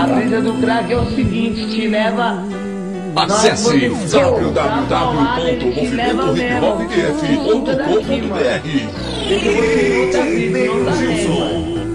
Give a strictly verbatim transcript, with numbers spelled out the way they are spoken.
A brisa do crack é o seguinte, te leva... Acesse w w w ponto movimento hip hop d f ponto com ponto b r. Deixa você em outra vida, em outra leva.